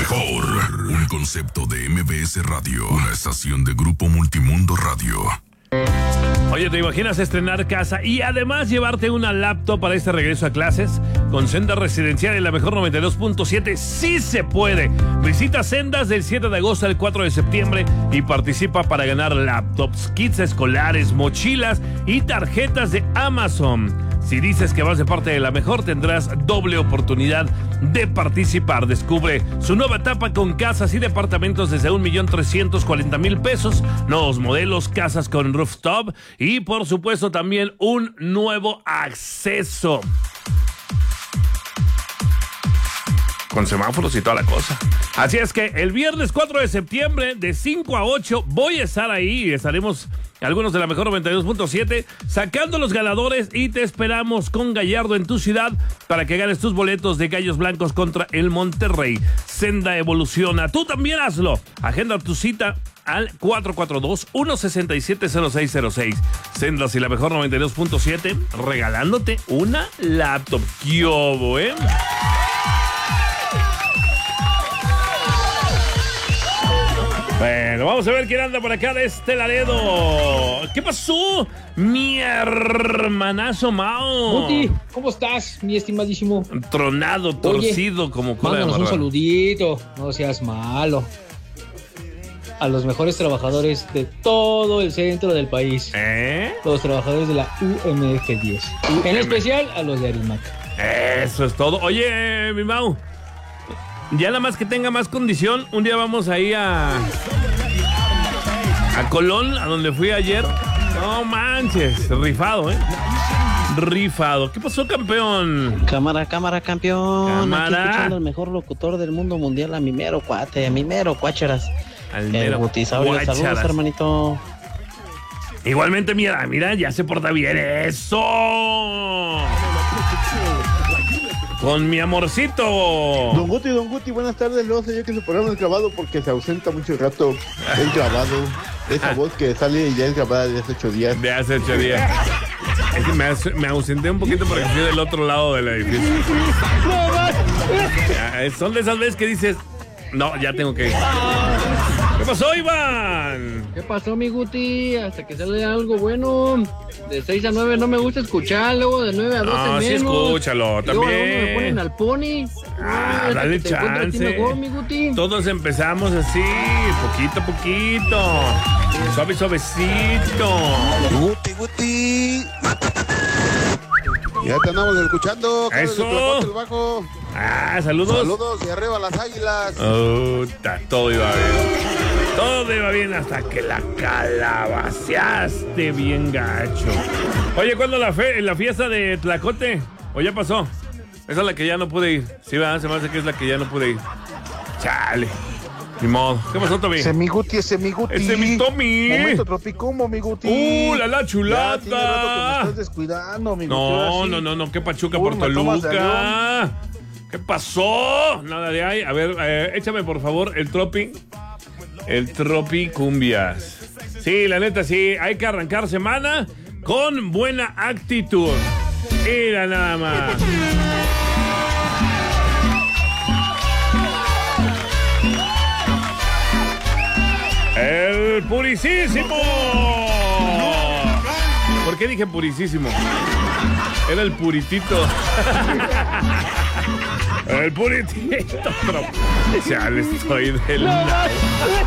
mejor. Un concepto de MBS Radio. Una estación de Grupo Multimundo Radio. Oye, ¿te imaginas estrenar casa y además llevarte una laptop para este regreso a clases? Con Senda Residencial en la mejor 92.7, ¡sí se puede! Visita Sendas del 7 de agosto al 4 de septiembre y participa para ganar laptops, kits escolares, mochilas y tarjetas de Amazon. Si dices que vas de parte de la mejor, tendrás doble oportunidad de participar. Descubre su nueva etapa con casas y departamentos desde 1,340,000 pesos, nuevos modelos, casas con rooftop y, por supuesto, también un nuevo acceso con semáforos y toda la cosa. Así es que el viernes 4 de septiembre de 5 a 8 voy a estar ahí y estaremos algunos de la mejor 92.7 sacando los ganadores y te esperamos con Gallardo en tu ciudad para que ganes tus boletos de Gallos Blancos contra el Monterrey. Senda evoluciona, tú también hazlo. Agenda tu cita al 442-167-0606. Sendas y la mejor 92.7 regalándote una laptop. ¡Qué obo, eh! Bueno, vamos a ver quién anda por acá de este Laredo. ¿Qué pasó, mi hermanazo Mao? Guti, ¿cómo estás, mi estimadísimo? Tronado, torcido. Oye, como cola de marrano. Un saludito, no seas malo. A los mejores trabajadores de todo el centro del país. Los trabajadores de la UMF10. En especial a los de Arimac. Eso es todo. Oye, mi Mau, ya nada más que tenga más condición, un día vamos ahí a Colón, a donde fui ayer. No manches, rifado, rifado. ¿Qué pasó, campeón? Cámara, campeón. Cámara. Aquí escuchando al mejor locutor del mundo mundial, a mi mero cuate, a mi mero cuácharas. El Gutisaurio, saludos, hermanito. Igualmente, mira, ya se porta bien. ¡Eso! Con mi amorcito. Don Guti, buenas tardes. Luego sé yo que su programa es grabado porque se ausenta mucho rato. Es grabado. Esa voz que sale ya es grabada de hace 8 días. De hace 8 días. Es que me ausenté un poquito porque estoy del otro lado del edificio. Son de esas veces que dices, no, ya tengo que ir. ¿Qué pasó, Iván? ¿Qué pasó, mi Guti? Hasta que sale algo bueno. De 6 a 9 no me gusta escuchar, luego de 9 a 12 menos. Sí, escúchalo, también. Luego me ponen al pony. Dale chance. Mejor, mi Guti. Todos empezamos así, poquito a poquito. Suavecito. Guti. Ya te andamos escuchando. Eso. El bajo. Saludos. Saludos y arriba las águilas. Todo iba bien. Todo iba bien hasta que la calabaceaste bien gacho. Oye, ¿cuándo la fiesta de Tlacote? ¿O ya pasó? Esa es la que ya no pude ir. Sí, ¿verdad? Se me hace que es la que ya no pude ir. Chale. Ni modo. ¿Qué pasó, Tommy? Ese mi Guti. Ese mi Tommy. Momento tropicumo, mi Guti. La chulada. Ya tiene rato que me estás descuidando, mi Guti. No. ¿Qué pachuca por Toluca? ¿Qué pasó? Nada de ahí. A ver, échame por favor el tropi. El tropi cumbias. Sí, la neta, sí. Hay que arrancar semana con buena actitud. Mira nada más. El Puricísimo. ¿Por qué dije Puricísimo? Era el Puritito. El Puritito. Ya le estoy del lado.